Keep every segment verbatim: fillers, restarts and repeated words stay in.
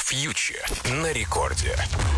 Фьючер на рекорде.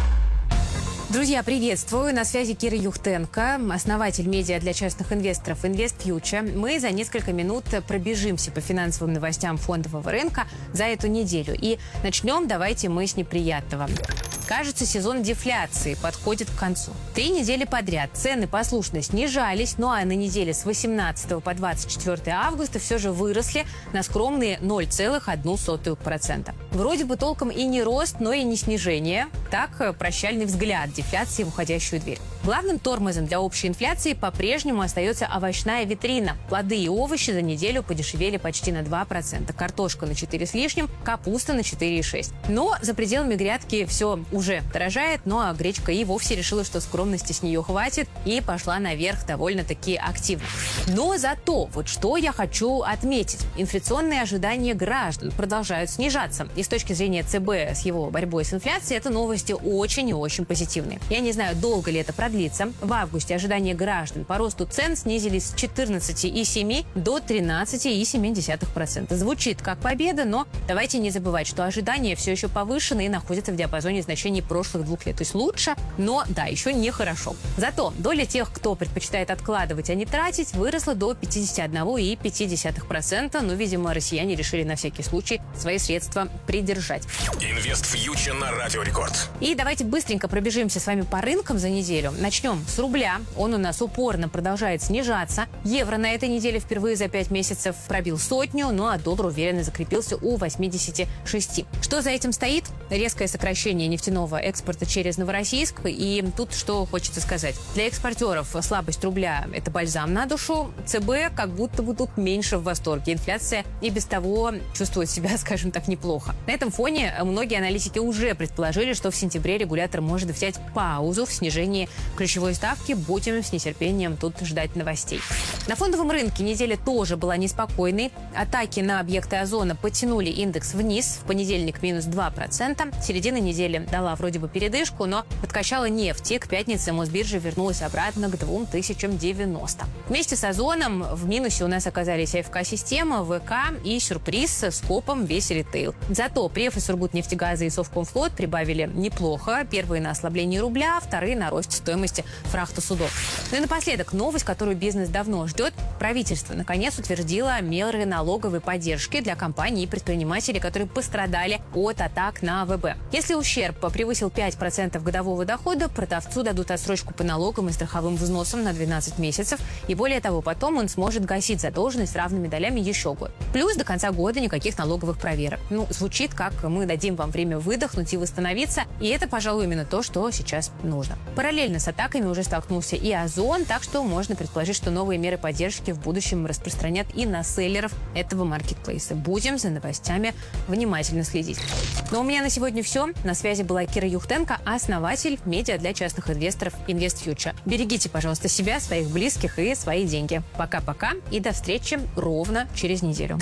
Друзья, приветствую. На связи Кира Юхтенко, основатель медиа для частных инвесторов InvestFuture. Мы за несколько минут пробежимся по финансовым новостям фондового рынка за эту неделю. И начнем давайте мы с неприятного. Кажется, сезон дефляции подходит к концу. Три недели подряд цены послушно снижались, ну а на неделе с восемнадцатого по двадцать четвёртое августа все же выросли на скромные ноль целых одну сотую процента. Вроде бы толком и не рост, но и не снижение. Так, прощальный взгляд дефляции в уходящую дверь. Главным тормозом для общей инфляции по-прежнему остается овощная витрина. Плоды и овощи за неделю подешевели почти на два процента. Картошка на четыре с лишним, капуста на четыре и шесть. Но за пределами грядки все уже дорожает, ну а гречка и вовсе решила, что скромности с нее хватит, и пошла наверх довольно-таки активно. Но зато, вот что я хочу отметить. Инфляционные ожидания граждан продолжают снижаться. И с точки зрения ЦБ с его борьбой с инфляцией, это новости очень и очень позитивные. Я не знаю, долго ли это продлится. В августе ожидания граждан по росту цен снизились с четырнадцати и семи до тринадцати и семи десятых процента. Звучит как победа, но давайте не забывать, что ожидания все еще повышены и находятся в диапазоне значений прошлых двух лет. То есть лучше, но да, еще не хорошо. Зато доля тех, кто предпочитает откладывать, а не тратить, выросла до пятидесяти одного и пяти десятых процента. Но, видимо, россияне решили на всякий случай свои средства придержать. InvestFuture на Радио Рекорд. И давайте быстренько пробежимся с вами по рынкам за неделю. Начнем с рубля. Он у нас упорно продолжает снижаться. Евро на этой неделе впервые за пять месяцев пробил сотню, ну а доллар уверенно закрепился у восьмидесяти шести. Что за этим стоит? Резкое сокращение нефтяного экспорта через Новороссийск. И тут что хочется сказать. Для экспортеров слабость рубля – это бальзам на душу. ЦБ как будто бы тут меньше в восторге. Инфляция и без того чувствует себя, скажем так, неплохо. На этом фоне многие аналитики уже предположили, что в сентябре регулятор может взять паузу в снижении ключевой ставки. Будем с нетерпением тут ждать новостей. На фондовом рынке неделя тоже была неспокойной. Атаки на объекты Озона потянули индекс вниз. В понедельник минус два процента. Середина недели дала вроде бы передышку, но подкачала нефть. И к пятнице Мосбиржа вернулась обратно к двум тысячам девяноста. Вместе с Озоном в минусе у нас оказались АФК-система, ВК и сюрприз с КОПом весь ритейл. Зато Преф и Сургутнефтегаза и Совкомфлот прибавили неплохо. Первые на ослабление рубля, вторые на росте стоимости фрахта судов. Ну и напоследок новость, которую бизнес давно ждет. Правительство наконец утвердило меры налоговой поддержки для компаний и предпринимателей, которые пострадали от атак на ВБ. Если ущерб превысил пять процентов годового дохода, продавцу дадут отсрочку по налогам и страховым взносам на двенадцать месяцев. И более того, потом он сможет гасить задолженность равными долями еще год. Плюс до конца года никаких налоговых проверок. Ну, звучит как мы дадим вам время выдохнуть и восстановиться. И это, пожалуй, именно то, что сейчас нужно. Параллельно с атаками уже столкнулся и Озон, так что можно предположить, что новые меры поддержки в будущем распространят и на селлеров этого маркетплейса. Будем за новостями внимательно следить. Но у меня на сегодня все. На связи была Кира Юхтенко, основатель медиа для частных инвесторов InvestFuture. Берегите, пожалуйста, себя, своих близких и свои деньги. Пока-пока и до встречи ровно через неделю.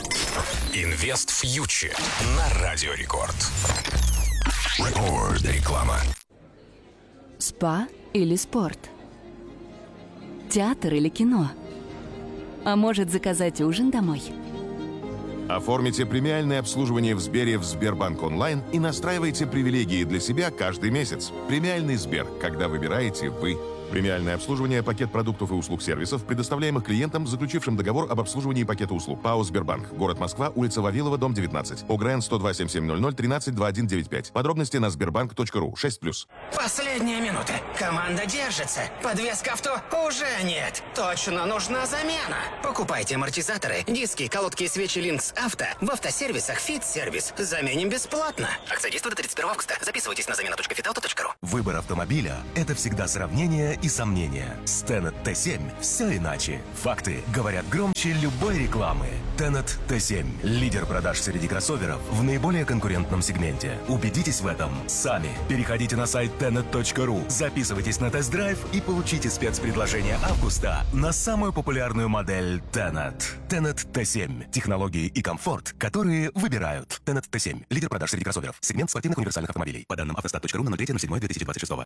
InvestFuture на Радио Рекорд. Рекорд. Реклама. Спа или спорт? Театр или кино? А может, заказать ужин домой? Оформите премиальное обслуживание в Сбере в Сбербанк онлайн и настраивайте привилегии для себя каждый месяц. Премиальный Сбер, когда выбираете вы. Премиальное обслуживание, пакет продуктов и услуг сервисов, предоставляемых клиентам, заключившим договор об обслуживании пакета услуг. ПАО «Сбербанк». Город Москва, улица Вавилова, дом девятнадцать. ОГРН сто два семь семь ноль ноль тринадцать двадцать один девяносто пять. Подробности на сбербанк точка ру. шесть плюс. Последняя минута. Команда держится. Подвеска авто уже нет. Точно нужна замена. Покупайте амортизаторы, диски, колодки и свечи Линкс Авто в автосервисах «Фит-сервис». Заменим бесплатно. Акция действует до тридцать первого августа. Записывайтесь на замена точка фитауто точка ру. Выбор автомобиля – это всегда сравнение и сомнения. С Tenet Т семь все иначе. Факты говорят громче любой рекламы. Tenet Т семь – лидер продаж среди кроссоверов в наиболее конкурентном сегменте. Убедитесь в этом сами. Переходите на сайт тенет точка ру, записывайтесь на тест-драйв и получите спецпредложение августа на самую популярную модель Tenet. Tenet Т семь – технологии и комфорт, которые выбирают. Tenet Т семь – лидер продаж среди кроссоверов. Сегмент спортивных универсальных автомобилей. По данным автостат точка ру на ноль три ноль семь две тысячи двадцать шесть.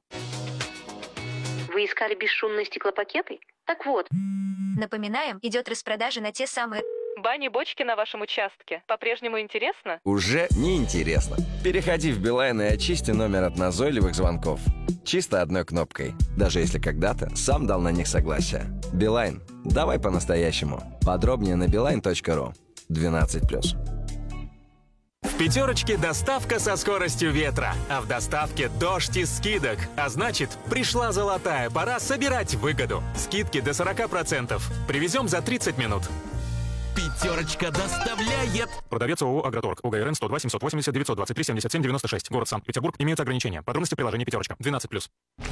Вы искали бесшумные стеклопакеты? Так вот. Напоминаем, идет распродажа на те самые Бани-бочки на вашем участке по-прежнему интересно? Уже не интересно. Переходи в Билайн и очисти номер от назойливых звонков. Чисто одной кнопкой. Даже если когда-то сам дал на них согласие. Билайн. Давай по-настоящему. Подробнее на билайн точка ру. двенадцать плюс. В пятерочке доставка со скоростью ветра, а в доставке дождь из скидок. А значит, пришла золотая пора собирать выгоду. Скидки до сорок процентов. Привезем за тридцать минут. Пятерочка доставляет. Продавец ООО «Агроторг». ОГРН сто два семьсот восемьдесят девятьсот двадцать три семьдесят семь девяносто шесть. Город Санкт-Петербург. Имеются ограничения. Подробности в приложении «Пятерочка». двенадцать плюс.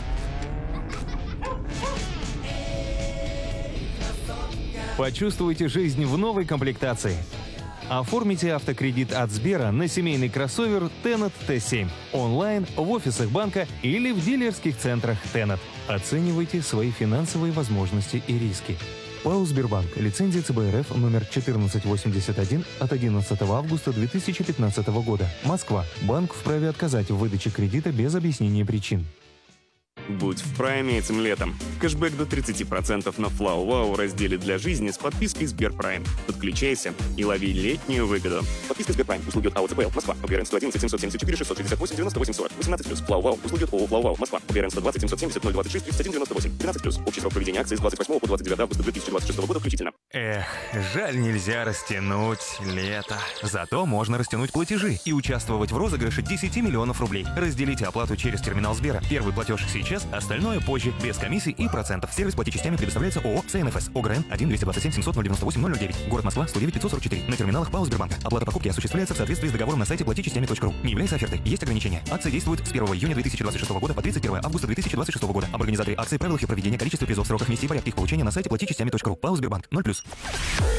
Почувствуйте жизнь в новой комплектации. Оформите автокредит от Сбера на семейный кроссовер Tenet Т семь онлайн, в офисах банка или в дилерских центрах Tenet. Оценивайте свои финансовые возможности и риски. ПАО «Сбербанк». Лицензия Ц Б Р Ф номер четырнадцать восемьдесят один от одиннадцатого августа две тысячи пятнадцатого года. Москва. Банк вправе отказать в выдаче кредита без объяснения причин. Будь в прайме этим летом. Кэшбэк до тридцати процентов на Флау Вау в разделе «Для жизни» с подпиской Сберпрайм. Подключайся и лови летнюю выгоду. Подписка Сберпрайм. Услуги от АО ЦПЛ. Москва. ОГРН сто одиннадцать семьсот семьдесят четыре шестьсот шестьдесят восемь девяносто восемь сорок. восемнадцать плюс. Флау Вау. Услуги от ООО Флау Вау. Москва. ОГРН сто двадцать семьсот семьдесят ноль двадцать шесть тридцать один девяносто восемь. тринадцать плюс. Общий срок проведения акции с двадцать восьмого по двадцать девятое августа две тысячи двадцать шестого года включительно. Эх, жаль, нельзя растянуть лето. Зато можно растянуть платежи и участвовать в розыгрыше десяти миллионов рублей. Разделите оплату через терминал Сбера. Первый платеж сейчас, остальное позже, без комиссий и процентов. Сервис плати частями предоставляется ООО С Н Ф С. ОГРН один двести двадцать семь семьсот ноль девяносто восемь ноль девять. Город Москва, сто девять пятьсот сорок четыре. На терминалах ПАО «Сбербанк». Оплата покупки осуществляется в соответствии с договором на сайте плати частями точка ру. Не является офертой. Есть ограничения. Акция действует с первого июня две тысячи двадцать шестого года по тридцать первое августа две тысячи двадцать шестого года. Об организаторе акции, правилах и проведения, количестве призов, сроках, месте и порядке их получения на сайте плати частями точка ру. ПАО «Сбербанк». ноль плюс.